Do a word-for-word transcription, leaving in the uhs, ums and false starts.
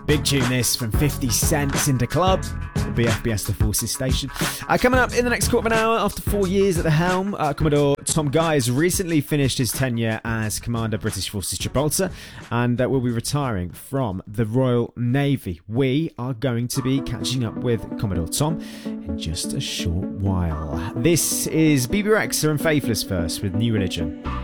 Big tune this from fifty Cent's Into Club, the B F B S The Forces station. Uh, coming up in the next quarter of an hour, after four years at the helm, uh, Commodore Tom Guy has recently finished his tenure as Commander British Forces Gibraltar and uh, will be retiring from the Royal Navy. We are going to be catching up with Commodore Tom in just a short while. This is B B Rexa and Faithless first with New Religion.